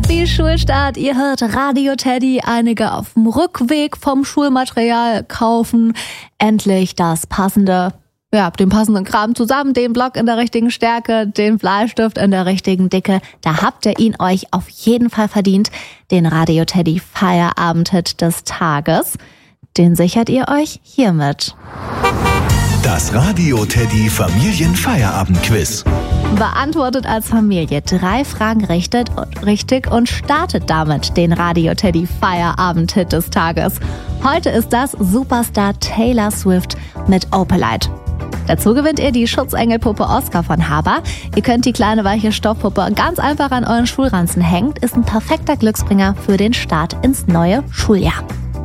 Happy Schulstart, ihr hört Radio Teddy, einige auf dem Rückweg vom Schulmaterial kaufen. Endlich das passende, den passenden Kram zusammen, den Block in der richtigen Stärke, den Bleistift in der richtigen Dicke. Da habt ihr ihn euch auf jeden Fall verdient, den Radio Teddy Feierabend-Hit des Tages. Den sichert ihr euch hiermit. Das Radio Teddy Familienfeierabend-Quiz. Beantwortet als Familie 3 Fragen richtig und startet damit den Radio Teddy Feierabend-Hit des Tages. Heute ist das Superstar Taylor Swift mit Opalite. Dazu gewinnt ihr die Schutzengelpuppe Oscar von Haber. Ihr könnt die kleine weiche Stoffpuppe ganz einfach an euren Schulranzen hängen. Ist ein perfekter Glücksbringer für den Start ins neue Schuljahr.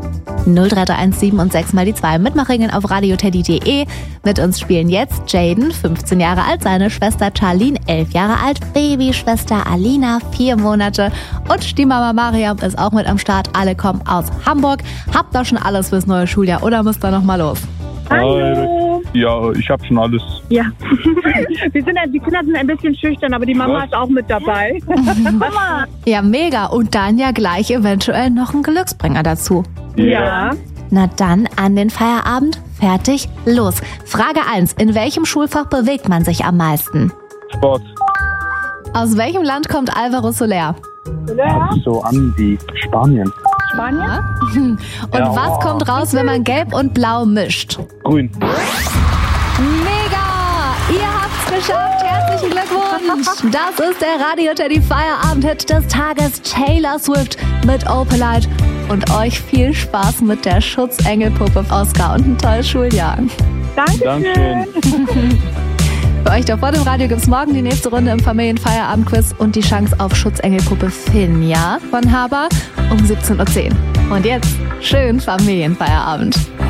03317 und 6 mal die 2 Mitmachregeln auf radioteddy.de. Mit uns spielen jetzt Jaden, 15 Jahre alt, seine Schwester Charlene, 11 Jahre alt, Babyschwester Alina, 4 Monate und die Mama Mariam ist auch mit am Start. Alle kommen aus Hamburg. Habt ihr schon alles fürs neue Schuljahr oder müsst ihr noch mal los? Hallo. Ja, ich habe schon alles. Ja, die Kinder sind ein bisschen schüchtern, aber die Mama ist auch mit dabei. Mama! Ja, mega. Und dann ja gleich eventuell noch ein Glücksbringer dazu. Ja. Na dann an den Feierabend. Fertig, los. Frage 1. In welchem Schulfach bewegt man sich am meisten? Sport. Aus welchem Land kommt Alvaro Soler? So an wie Spanien. Spanien? Ja. Und was kommt raus, wenn man Gelb und Blau mischt? Grün. Mega! Ihr habt's geschafft. Herzlichen Glückwunsch. Das ist der Radio Teddy Feierabend-Hit des Tages, Taylor Swift mit Opalite. Und euch viel Spaß mit der Schutzengelpuppe Oscar und ein tolles Schuljahr. Dankeschön. Für euch da vor dem Radio gibt's morgen die nächste Runde im Familienfeierabend-Quiz und die Chance auf Schutzengelpuppe Finja von Haber um 17:10 Uhr. Und jetzt schönen Familienfeierabend.